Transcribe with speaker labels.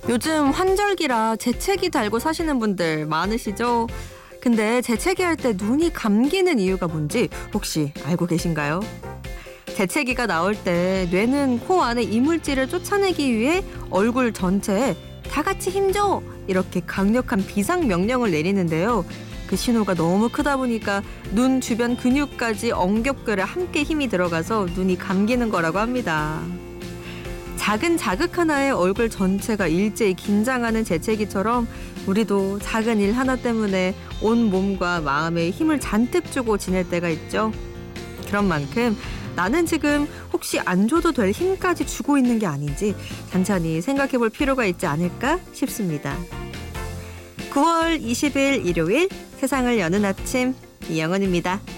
Speaker 1: 요즘 환절기라 재채기 달고 사시는 분들 많으시죠? 근데 재채기 할 때 눈이 감기는 이유가 뭔지 혹시 알고 계신가요? 재채기가 나올 때 뇌는 코 안에 이물질을 쫓아내기 위해 얼굴 전체에 다 같이 힘줘! 이렇게 강력한 비상 명령을 내리는데요. 그 신호가 너무 크다 보니까 눈 주변 근육까지 엉겹결에 함께 힘이 들어가서 눈이 감기는 거라고 합니다. 작은 자극 하나에 얼굴 전체가 일제히 긴장하는 재채기처럼 우리도 작은 일 하나 때문에 온 몸과 마음에 힘을 잔뜩 주고 지낼 때가 있죠. 그런 만큼 나는 지금 혹시 안 줘도 될 힘까지 주고 있는 게 아닌지 찬찬히 생각해 볼 필요가 있지 않을까 싶습니다. 9월 20일 일요일 세상을 여는 아침 이영은입니다.